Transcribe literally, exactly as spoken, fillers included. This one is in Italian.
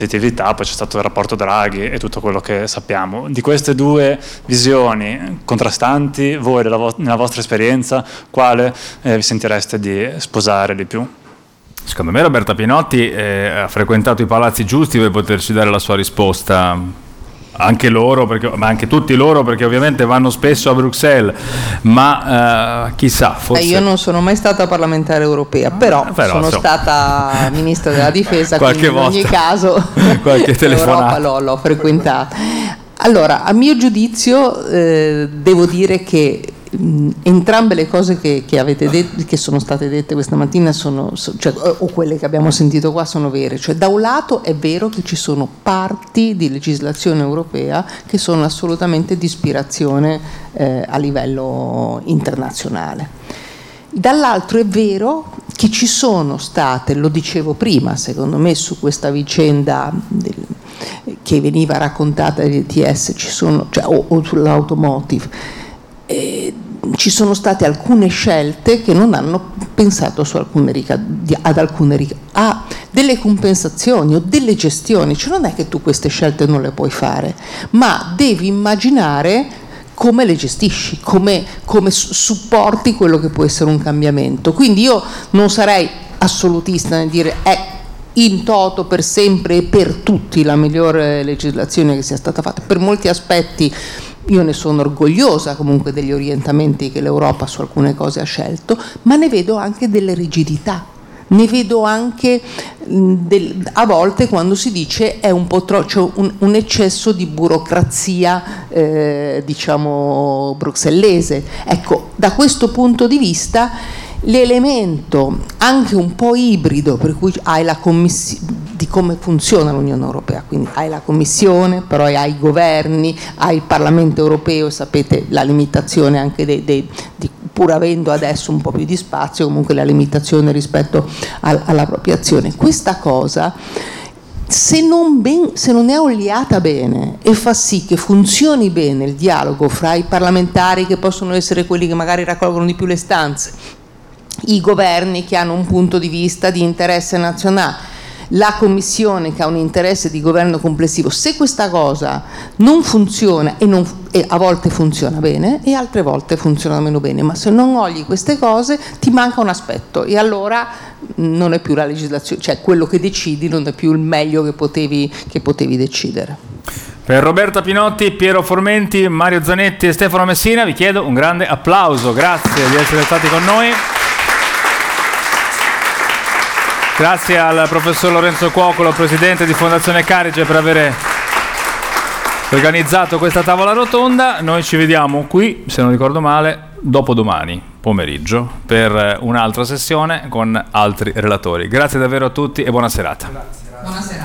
poi c'è stato il rapporto Draghi e tutto quello che sappiamo. Di queste due visioni contrastanti, voi nella, vo- nella vostra esperienza, quale eh, vi sentireste di sposare di più? Secondo me Roberta Pinotti eh, ha frequentato i palazzi giusti per poterci dare la sua risposta. Anche loro, perché, ma anche tutti loro, perché ovviamente vanno spesso a Bruxelles, ma uh, chissà, forse... Eh, io non sono mai stata parlamentare europea, però, ah, però sono so. stata ministra della difesa, qualche quindi in ogni volta. caso qualche telefonata l'Europa l'ho, l'ho frequentata. Allora, a mio giudizio eh, devo dire che mh, entrambe le cose che, che avete detto, che sono state dette questa mattina, sono, so, cioè, o quelle che abbiamo sentito qua, sono vere. Cioè, da un lato è vero che ci sono parti di legislazione europea che sono assolutamente di ispirazione eh, a livello internazionale. Dall'altro è vero che ci sono state, lo dicevo prima, secondo me, su questa vicenda del, che veniva raccontata degli E T S, ci sono, cioè, o, o sull'automotive, eh, ci sono state alcune scelte che non hanno pensato su alcune ricad- ad alcune ric- a delle compensazioni o delle gestioni. Cioè, non è che tu queste scelte non le puoi fare, ma devi immaginare come le gestisci, come, come supporti quello che può essere un cambiamento. Quindi io non sarei assolutista nel dire è in toto per sempre e per tutti la migliore legislazione che sia stata fatta. Per molti aspetti io ne sono orgogliosa comunque degli orientamenti che l'Europa su alcune cose ha scelto, ma ne vedo anche delle rigidità. Ne vedo anche mh, del, a volte quando si dice è un po' troppo, cioè un, un eccesso di burocrazia eh, diciamo bruxellese. Ecco, da questo punto di vista l'elemento anche un po' ibrido per cui hai la commissione di come funziona l'Unione Europea, quindi hai la Commissione, però hai i governi, hai il Parlamento Europeo, sapete la limitazione anche dei, dei di, pur avendo adesso un po' più di spazio, comunque la limitazione rispetto al, alla propria azione. Questa cosa, se non, ben, se non è oliata bene e fa sì che funzioni bene il dialogo fra i parlamentari, che possono essere quelli che magari raccolgono di più le stanze, i governi che hanno un punto di vista di interesse nazionale, la Commissione che ha un interesse di governo complessivo, se questa cosa non funziona e, non, e a volte funziona bene e altre volte funziona meno bene, ma se non ogli queste cose ti manca un aspetto e allora non è più la legislazione, cioè quello che decidi non è più il meglio che potevi, che potevi decidere. Per Roberta Pinotti, Piero Formenti, Mario Zanetti e Stefano Messina vi chiedo un grande applauso, grazie di essere stati con noi. Grazie al professor Lorenzo Cuocolo, presidente di Fondazione Carige, per aver organizzato questa tavola rotonda. Noi ci vediamo qui, se non ricordo male, dopodomani pomeriggio per un'altra sessione con altri relatori. Grazie davvero a tutti e buona serata. Grazie. Buona serata.